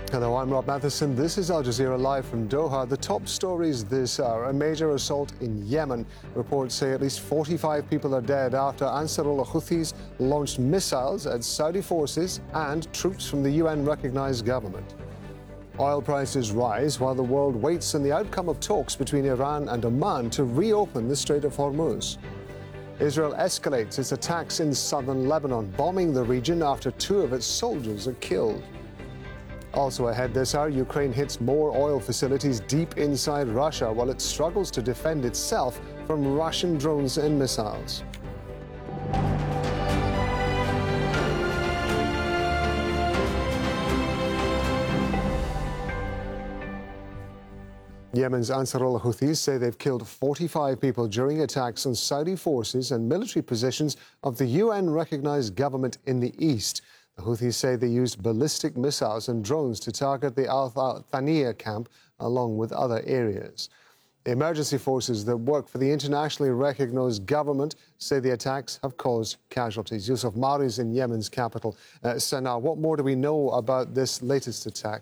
Hello, I'm Rob Matheson. This is Al Jazeera Live from Doha. The top stories this hour: a major assault in Yemen. Reports say at least 45 people are dead after Ansarullah Houthis launched missiles at Saudi forces and troops from the UN-recognized government. Oil prices rise while the world waits on the outcome of talks between Iran and Oman to reopen the Strait of Hormuz. Israel escalates its attacks in southern Lebanon, bombing the region after 2 of its soldiers are killed. Also ahead this hour, Ukraine hits more oil facilities deep inside Russia while it struggles to defend itself from Russian drones and missiles. Yemen's Ansarullah Houthis say they've killed 45 people during attacks on Saudi forces and military positions of the UN-recognized government in the east. The Houthis say they used ballistic missiles and drones to target the Al Thaniya camp along with other areas. The emergency forces that work for the internationally recognized government say the attacks have caused casualties. Yusuf Mari is in Yemen's capital, Sana'a. What more do we know about this latest attack?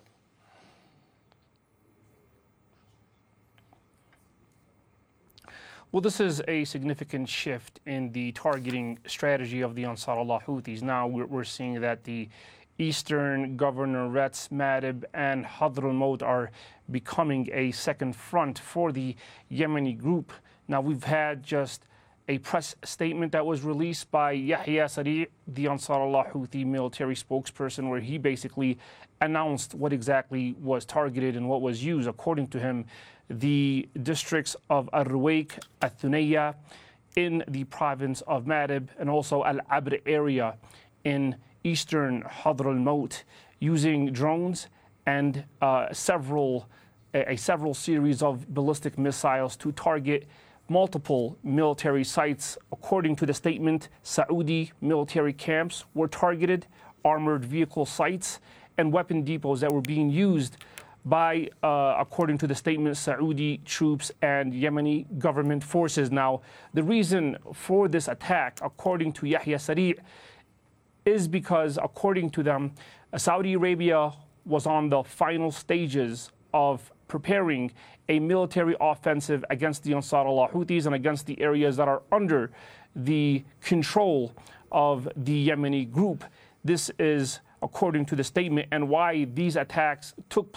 Well, this is a significant shift in the targeting strategy of the Ansarullah Houthis. Now we're seeing that the eastern governorates, Ma'rib and Hadr al-Maut, are becoming a second front for the Yemeni group. Now we've had just a press statement that was released by Yahya Sari', the Ansarullah Houthi military spokesperson, where he basically announced what exactly was targeted and what was used. According to him, the districts of Al-Ruwayk, Al-Thunayya in the province of Ma'rib, and also Al-Abr area in eastern Hadr al-Maut, using drones and several series of ballistic missiles to target multiple military sites. According to the statement, Saudi military camps were targeted, armored vehicle sites, and weapon depots that were being used by, according to the statement, Saudi troops and Yemeni government forces. Now, the reason for this attack, according to Yahya Sari', is because, according to them, Saudi Arabia was on the final stages of preparing a military offensive against the Ansarullah Houthis and against the areas that are under the control of the Yemeni group. This is according to the statement, and why these attacks took place